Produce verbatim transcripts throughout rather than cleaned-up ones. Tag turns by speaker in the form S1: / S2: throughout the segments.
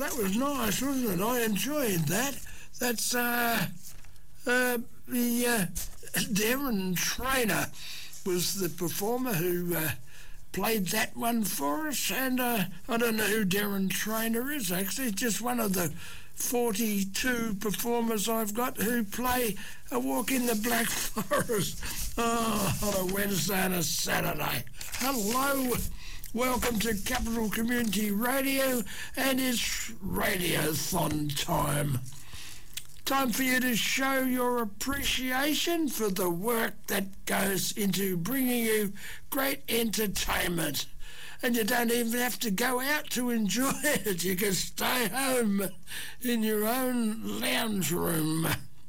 S1: that was nice, wasn't it? I enjoyed that. That's uh, uh, the uh, Darren Trainer was the performer who uh, played that one for us, and uh, I don't know who Darren Trainer is, actually. Just one of the forty-two performers I've got who play A Walk in the Black Forest oh, on a Wednesday and a Saturday. Hello, welcome to Capital Community Radio, and it's Radiothon time. Time for you to show your appreciation for the work that goes into bringing you great entertainment. And you don't even have to go out to enjoy it. You can stay home in your own lounge room.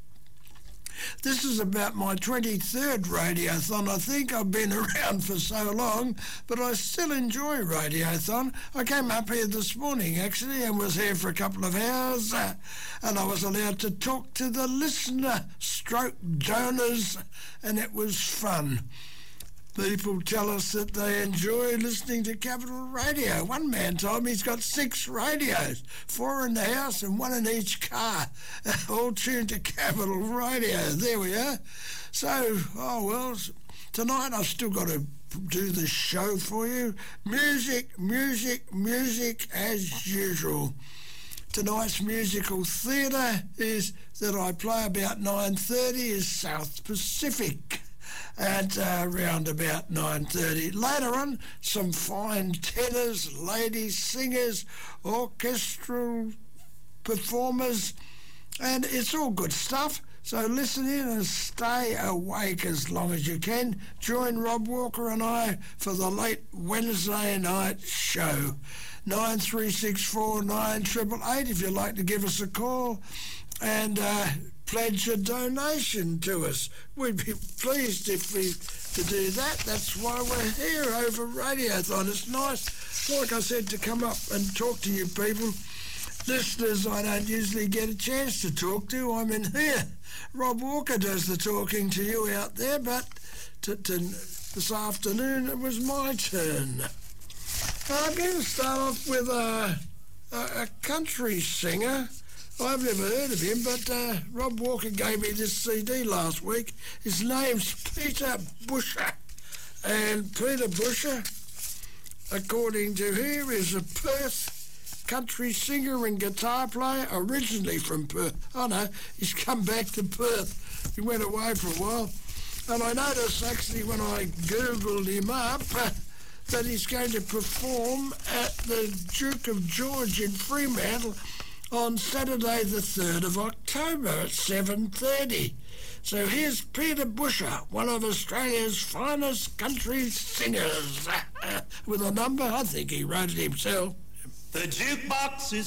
S1: This is about my twenty-third Radiothon. I think I've been around for so long, but I still enjoy Radiothon. I came up here this morning, actually, and was here for a couple of hours, uh, and I was allowed to talk to the listener stroke donors, and it was fun. People tell us that they enjoy listening to Capital Radio. One man told me he's got six radios, four in the house and one in each car, all tuned to Capital Radio. There we are. So, oh well, tonight I've still got to do the show for you. Music, music, music as usual. Tonight's musical theatre is that I play about nine thirty is South Pacific. At uh, around about nine thirty. Later on, some fine tenors, ladies, singers, orchestral performers, and it's all good stuff. So listen in and stay awake as long as you can. Join Rob Walker and I for the late Wednesday night show. nine three six four nine eight eight eight if you'd like to give us a call. And uh, pledge a donation to us. We'd be pleased if we to do that. That's why we're here over Radiothon. It's nice, like I said, to come up and talk to you people. Listeners I don't usually get a chance to talk to. I'm in here. Rob Walker does the talking to you out there, but to, to, this afternoon it was my turn. I'm going to start off with a, a, a country singer. I've never heard of him, but uh, Rob Walker gave me this C D last week. His name's Peter Busher. And Peter Busher, according to here, is a Perth country singer and guitar player, originally from Perth. Oh no, he's come back to Perth. He went away for a while. And I noticed actually when I Googled him up uh, that he's going to perform at the Duke of George in Fremantle on Saturday the third of October at seven thirty. So here's Peter Busher, one of Australia's finest country singers, with a number, I think he wrote it himself.
S2: The jukebox is